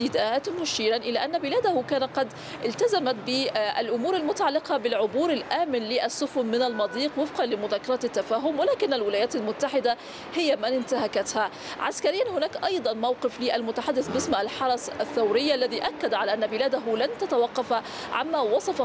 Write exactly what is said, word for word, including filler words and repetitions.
مشيرا إلى أن بلاده كان قد التزمت بالأمور المتعلقة بالعبور الآمن للسفن من المضيق وفقا لمذكرات التفاهم، ولكن الولايات المتحدة هي من انتهكتها. عسكريا هناك أيضا موقف للمتحدث باسم الحرس الثوري الذي أكد على أن بلاده لن تتوقف عما وصفه